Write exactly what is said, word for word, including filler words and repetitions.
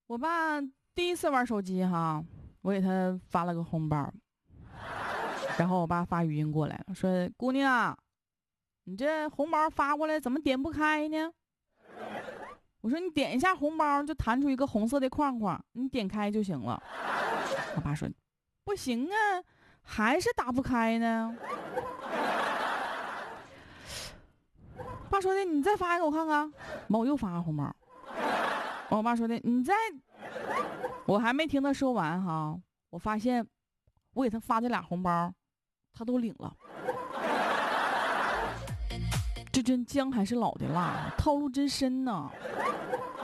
我爸第一次玩手机哈，我给他发了个红包，然后我爸发语音过来了，说：“姑娘，你这红包发过来怎么点不开呢？”我说：“你点一下红包，就弹出一个红色的框框，你点开就行了。”我爸说：“不行啊，还是打不开呢。”爸说的：“你再发一个我看看。”我又发个红包。我爸说的：“你再……”我还没听他说完哈，我发现我给他发这俩红包，他都领了。这真姜还是老的辣，套路真深呢。